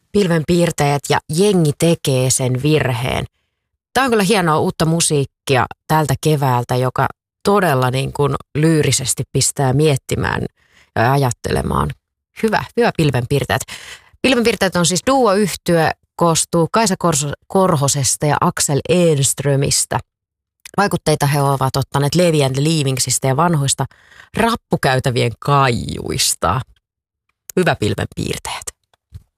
pilvenpiirtäjät ja jengi tekee sen virheen. Tämä on kyllä hienoa uutta musiikkia tältä keväältä, joka todella niin kuin lyyrisesti pistää miettimään ja ajattelemaan. Hyvä pilvenpiirtäjät. Pilvenpiirtäjät on siis duo-yhtye, koostuu Kaisa Korhosesta ja Axel Enströmistä. Vaikutteita he ovat ottaneet Levi and the Leavingsistä ja vanhoista rappukäytävien kaijuista. Hyvä pilvenpiirtäjät.